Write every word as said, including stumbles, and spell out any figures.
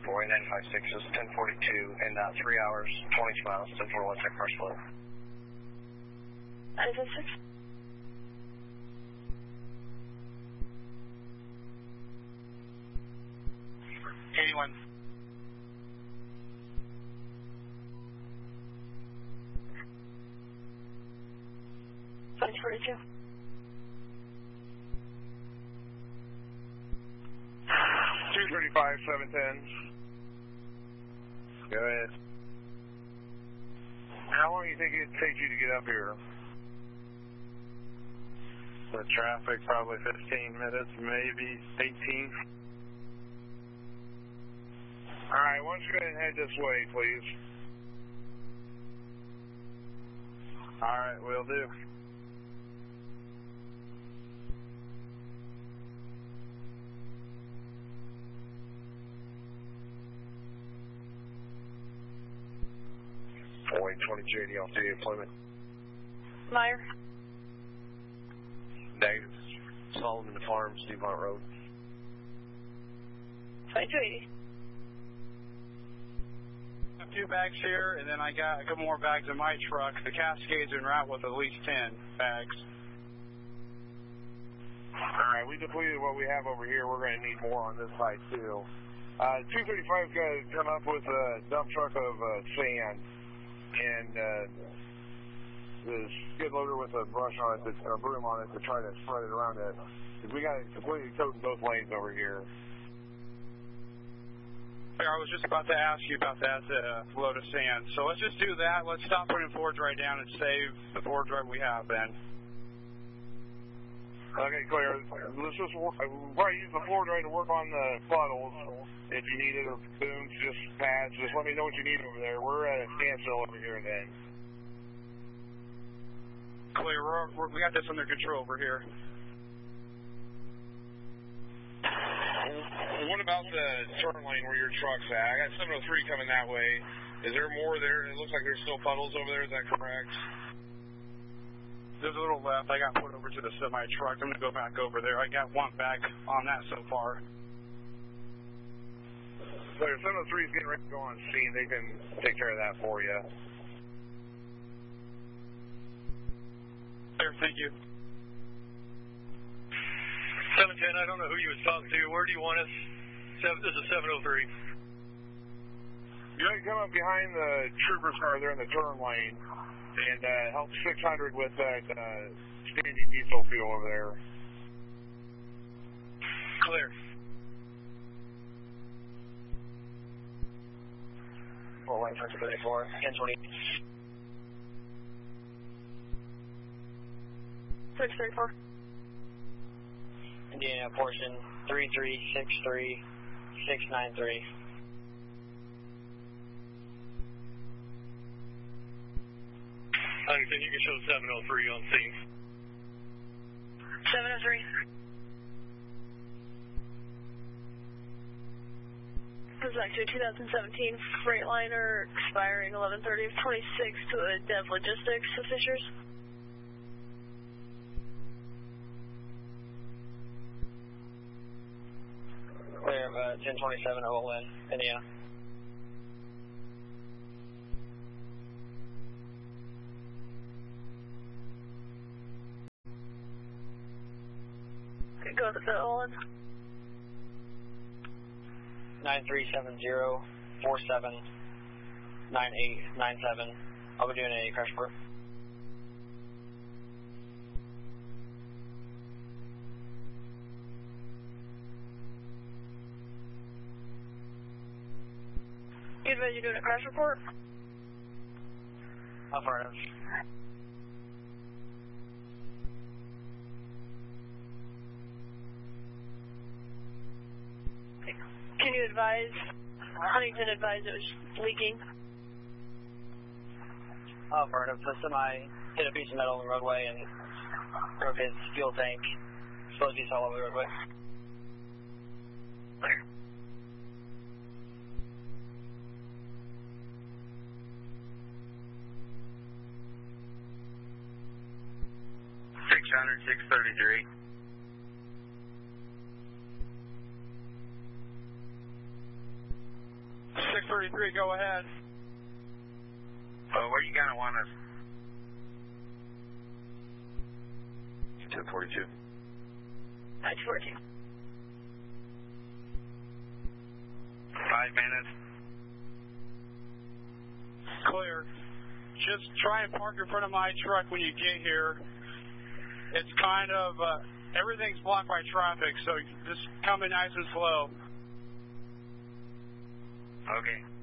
four eight nine five six is ten forty-two in uh, three hours, twenty-two miles, ten forty-one, check car split. nine five six. eighty-one. five forty-two. two thirty-five, seven ten. Go ahead. How long do you think it'd take you to get up here? With traffic, probably fifteen minutes, maybe eighteen. All right, why don't you go ahead and head this way, please? All right, will do. four eight twenty-two eighty off duty employment. Meyer. Negative. Solomon Farms, Dupont Road. twenty-two eighty. Two bags here, and then I got a couple more bags in my truck. The Cascade's en route with at least ten bags. All right, we depleted what we have over here. We're going to need more on this side, too. Uh, two thirty-five's going to come up with a dump truck of uh, sand, and uh, the skid loader with a brush on it, a broom on it, to try to spread it around it. We got it completely coating both lanes over here. I was just about to ask you about that uh, load of sand. So let's just do that. Let's stop putting floor dry down and save the floor dry we have then. Okay, clear. Let's just work, we'll probably use the floor dry to work on the puddles. If you need it or booms, just pads. Just let me know what you need over there. We're at a standstill over here then. Clear. We're, we're, we got this under control over here. What about the turn lane where your truck's at? I got seven oh three coming that way. Is there more there? It looks like there's still puddles over there. Is that correct? There's a little left. I got put over to the semi truck. I'm going to go back over there. I got one back on that so far. So if seven oh three is getting ready to go on scene, they can take care of that for you. There, thank you. seven ten, I don't know who you was talking to. Where do you want us? Seven, this is seven oh three. You're going to come up behind the trooper's car there in the turn lane and uh, help six hundred with that uh, standing diesel fuel over there. Clear. Full line for thirty-four, ten twenty. six thirty-four. Indiana portion three three six three six nine three. Huntington, you can show seven oh three on scene. seven oh three. This is actually a two thousand seventeen Freightliner expiring eleven thirty of twenty-six to a Dev Logistics of Fishers. Clear, uh, ten twenty-seven O L N, Indiana. Okay, go to the O L N. nine three seven zero four seven nine eight nine seven. I'll be doing a crash report. You advise you're doing a crash report? Affirmative. Can you advise, Huntington advised it was leaking? Affirmative. The semi hit a piece of metal on the roadway and broke his fuel tank. Explosives all over the roadway. six hundred, six thirty-three. forty-three, go ahead. Uh, where you gonna want us? ten forty-two. nine fourteen. Five minutes. Clear. Just try and park in front of my truck when you get here. It's kind of, uh, everything's blocked by traffic, so just come in nice and slow. Okay.